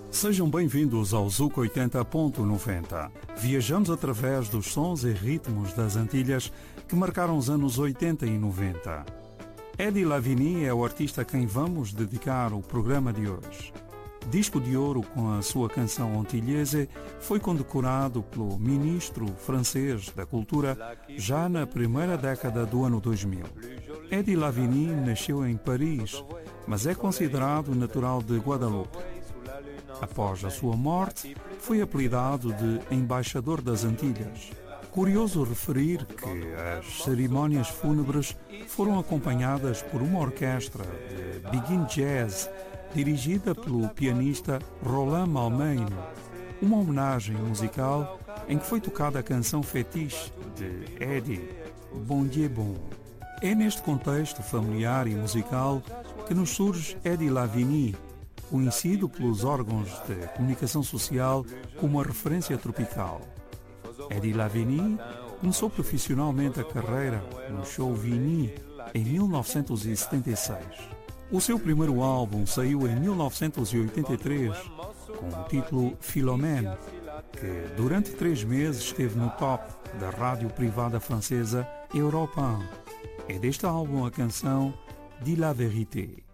Sejam bem-vindos ao Zuc 80.90. Viajamos através dos sons e ritmos das Antilhas que marcaram os anos 80 e 90. Eddie Lavigny é o artista a quem vamos dedicar o programa de hoje. Disco de ouro com a sua canção Antilhese, foi condecorado pelo ministro francês da Cultura já na primeira década do ano 2000. Eddie Lavigny nasceu em Paris, mas é considerado natural de Guadalupe. Após a sua morte, foi apelidado de Embaixador das Antilhas. Curioso referir que as cerimónias fúnebres foram acompanhadas por uma orquestra de Big Band Jazz, dirigida pelo pianista Roland Malmaine, uma homenagem musical em que foi tocada a canção fetiche de Eddie, Bon Dieu Bon. É neste contexto familiar e musical que nos surge Eddie Lavigny, conhecido pelos órgãos de comunicação social como a referência tropical. Eddie Lavigny começou profissionalmente a carreira no show Vigny em 1976. O seu primeiro álbum saiu em 1983 com o título Philomène, que durante 3 meses esteve no top da rádio privada francesa Europe 1. É deste álbum a canção Dis la vérité.